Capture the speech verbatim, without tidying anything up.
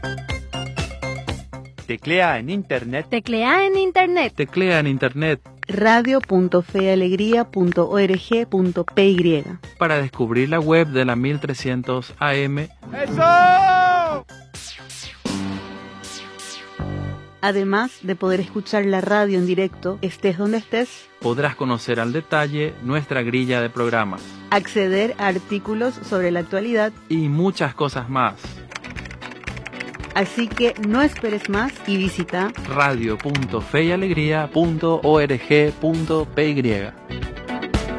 Teclea en internet. Teclea en internet. Teclea en internet. radio punto fe y alegría punto org punto p y para descubrir la web de la mil trescientos A M. ¡Eso! Además de poder escuchar la radio en directo, estés donde estés, podrás conocer al detalle nuestra grilla de programas, acceder a artículos sobre la actualidad y muchas cosas más. Así que no esperes más y visita radio punto fe y alegría punto org punto p y.